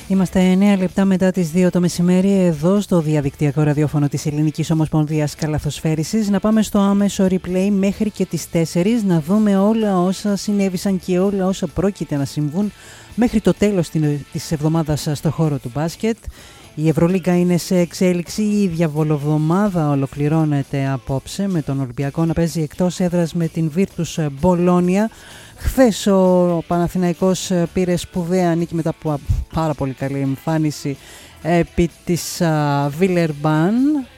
Είμαστε 9 λεπτά μετά τις 2 το μεσημέρι εδώ στο διαδικτυακό ραδιόφωνο της Ελληνικής Ομοσπονδίας Καλαθοσφαίρισης. Να πάμε στο άμεσο replay μέχρι και τις 4 να δούμε όλα όσα συνέβησαν και όλα όσα πρόκειται να συμβούν μέχρι το τέλος της εβδομάδας στο χώρο του μπάσκετ. Η Ευρωλίγκα είναι σε εξέλιξη, η διαβολοβδομάδα ολοκληρώνεται απόψε με τον Ολυμπιακό να παίζει εκτός έδρας με την Virtus Μπολόνια. Χθες ο Παναθηναϊκός πήρε σπουδαία νίκη μετά από πάρα πολύ καλή εμφάνιση επί της Βίλερμπαν